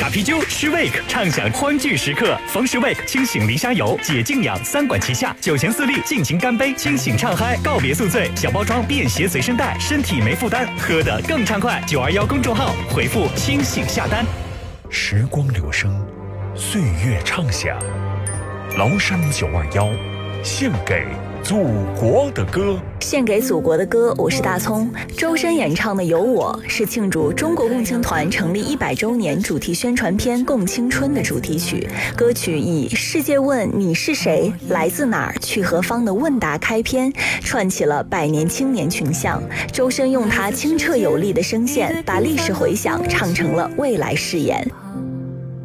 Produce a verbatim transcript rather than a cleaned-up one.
打啤酒吃 Wake， 畅享欢聚时刻。逢时 Wake 清醒离沙游，解静养三管齐下，酒前四立尽情干杯，清醒畅嗨，告别宿醉。小包装便携随身带，身体没负担，喝得更畅快。九二幺公众号回复清醒下单。 时光流声，岁月畅享。崂山九二幺，献给祖国的歌， 献给祖国的歌。我是大葱。周深演唱的《有我》是庆祝中国共青团成立一百周年主题宣传片《共青春》的主题曲。歌曲以世界问你是谁，来自哪儿，去何方的问答开篇，串起了百年青年群像。周深用他清澈有力的声线，把历史回响唱成了未来誓言。